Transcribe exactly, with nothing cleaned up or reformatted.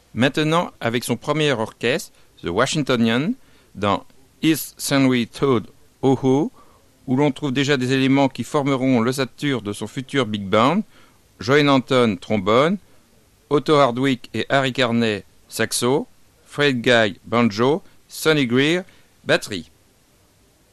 maintenant avec son premier orchestre, The Washingtonian, dans Is Henry Todd Oho, où l'on trouve déjà des éléments qui formeront l'ossature de son futur big band, Joey Nanton, trombone, Otto Hardwick et Harry Carney, saxo, Fred Guy, banjo, Sonny Greer, batterie.